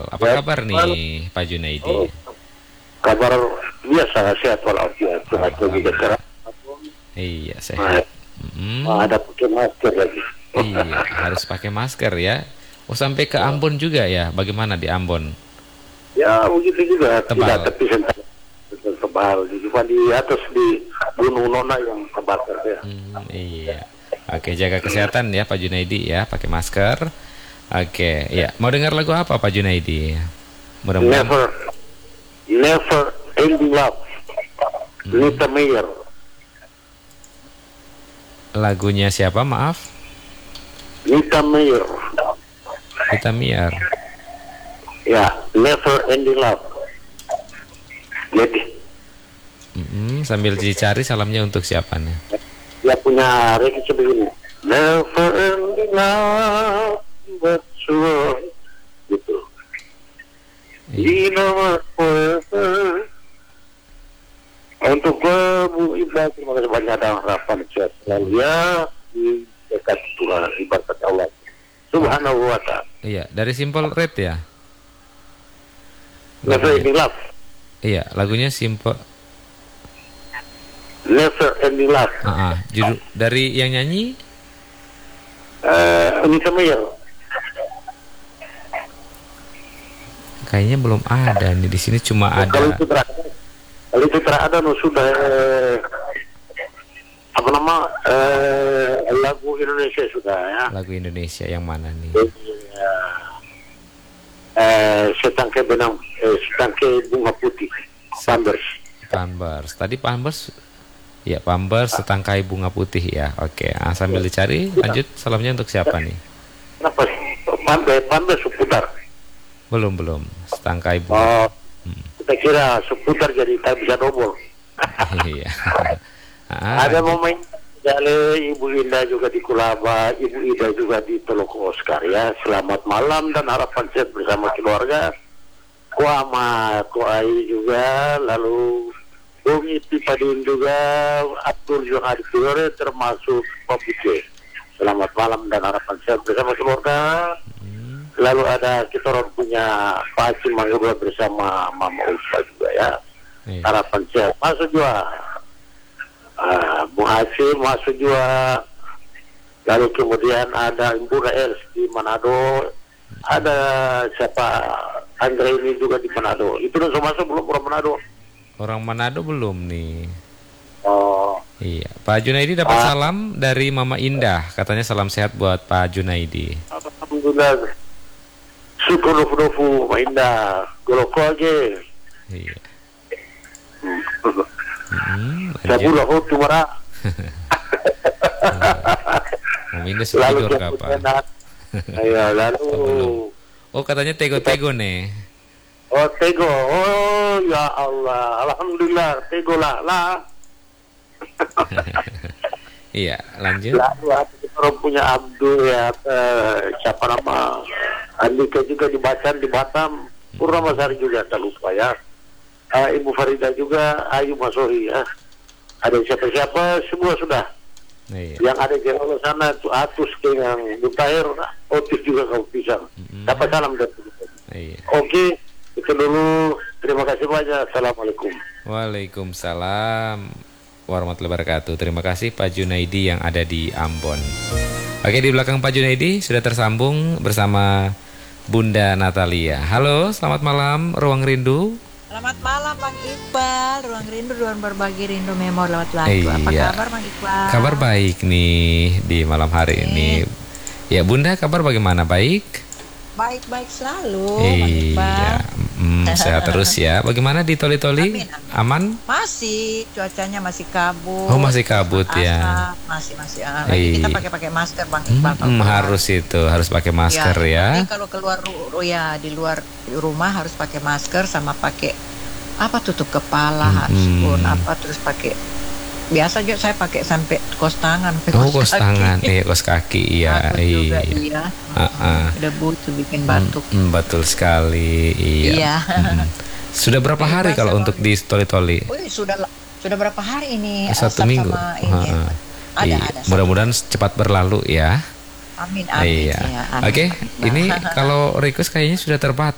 Apa kabar nih Pak Junaidi? Kabar biasa, sehat walafiat. Sehat lagi dekat. Iya, sehat. Ada pakai masker lagi. Iya, harus pakai masker ya. Oh, sampai ke Ambon juga ya? Bagaimana di Ambon? Ya begitu juga. Tebal. Tidak tepi tebal. Cuma di atas di Gunung Nona yang terbakar ya. Iya. Oke, jaga kesehatan ya Pak Junaidi ya, pakai masker. Oke, ya. Mau dengar lagu apa Pak Junaidi? Mudah-mudahan. Never Ending Love. Nita Meyer. Lagunya siapa? Maaf. Nita Meyer. Nita Meyer. Ya, Never Ending Love. Jadi. Sambil dicari salamnya untuk siapa nih? Dia punya reaksi begini. Never ending love, but sure. Gitu. You know what forever. Untuk Bu Iba, terima kasih banyak dan harapan sehat selalu ya di dekat Tuhan, ibarat Allah Subhanahu wa ta'ala. Iya, dari Simple Red ya. Never ending love. Iya, lagunya Simple. Never ending love. Judul dari yang nyanyi? Nita Meyer. Kayaknya belum ada nih, di sini cuma ada. Kalau itu terada sudah apa nama lagu Indonesia sudah ya. Lagu Indonesia yang mana nih? Setangkai benang, setangkai bunga putih. Pampers. Pampers. Tadi Pampers. Ya, Pampers setangkai bunga putih ya. Oke, sambil dicari, lanjut. Salamnya untuk siapa nih? Kenapa? Pampers seputar. Belum. Setangkai bunga. Kita kira seputar jadi tak bisa double. Iya. Ada momen dari Ibu Indah juga di Kulaba, Ibu Ida juga di Teluk Oscar ya. Selamat malam dan harapan sehat bersama keluarga. Kuama, Kuai juga, lalu Bung Iti Padin juga, Abdul juga di Fiore, termasuk Pak Buce. Selamat malam dan harapan sehat bersama keluarga. Lalu ada kita orang punya Pak Acim Manggura bersama Mama Ulfa juga ya. Harapan sehat. Masuk juga Bung Acim masuk juga. Lalu kemudian ada Ibu Raels di Manado. Ada siapa Andre ini juga di Manado. Itu udah masuk belum orang Manado? Orang Manado belum nih. Oh. Iya. Pak Junaidi dapat salam dari Mama Indah. Katanya salam sehat buat Pak Junaidi. Alhamdulillah. Syukur dofu Indah. Goloko aja. Iya. Sabulah hotu marah. Mama Indah sudah tidur kapan? Ayo lalu. Oh, katanya tego-tego nih. Oh, tego. Oh, ya Allah. Alhamdulillah. Tego lah. Iya, lanjut. Lalu kita punya Abdul ya. Siapa nama? Andika juga di Batam. Purna Sari juga tak lupa ya. Ibu Farida juga. Ayu Masohi ya. Ada siapa-siapa semua sudah. Iya. Yang ada di luar sana itu Atus dengan Butahir, Otis juga kau bisa. Dapat salam dari Iya. Oke, itu dulu. Terima kasih banyak. Assalamualaikum. Waalaikumsalam warahmatullahi wabarakatuh. Terima kasih Pak Junaidi yang ada di Ambon. Oke, di belakang Pak Junaidi sudah tersambung bersama Bunda Natalia. Halo, selamat malam Ruang Rindu. Selamat malam Bang Iqbal, Ruang Rindu, ruang berbagi rindu memori lewat lagu. Apa kabar Bang Iqbal? Kabar baik nih di malam hari ini. Ya Bunda, kabar bagaimana? Baik? Baik-baik selalu Bang Iqbal. Sehat terus ya. Bagaimana di Toli-Toli? Aman? Masih, cuacanya masih kabut. Oh, masih kabut ya. Masih. Lagi kita pakai masker Bang Iqbal. Harus pakai masker ya. Jadi kalau keluar di luar rumah harus pakai masker sama pakai tutup kepala terus pakai. Biasa juga saya pakai sampai kos tangan. Kos tangan, kos kaki, iya. Debu itu bikin batuk. Betul sekali, iya. Sudah berapa hari kalau untuk di Toli-Toli? Sudah berapa hari ini? 1 minggu. Ada. Mudah-mudahan cepat berlalu ya. Amin. Iya. Oke, ini kalau request kayaknya sudah terbatas.